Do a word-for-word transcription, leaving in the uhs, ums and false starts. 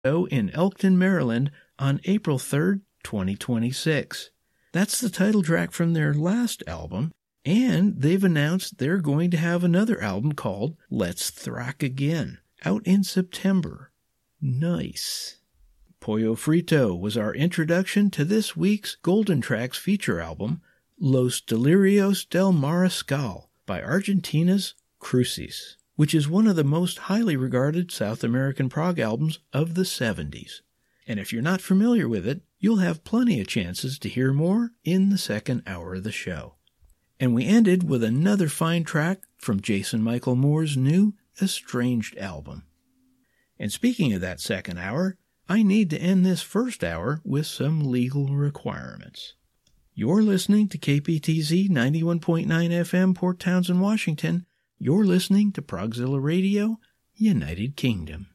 in Elkton, Maryland on April third, twenty twenty-six. That's the title track from their last album, and they've announced they're going to have another album called Let's Thrack Again, out in September. Nice. Pollo Frito was our introduction to this week's Golden Tracks feature album, Los Delirios del Mariscal, by Argentina's Crucis, which is one of the most highly regarded South American prog albums of the seventies. And if you're not familiar with it, you'll have plenty of chances to hear more in the second hour of the show. And we ended with another fine track from Jason Michael Moore's new Estranged album. And speaking of that second hour, I need to end this first hour with some legal requirements. You're listening to K P T Z ninety-one point nine F M, Port Townsend, Washington. You're listening to Progzilla Radio, United Kingdom.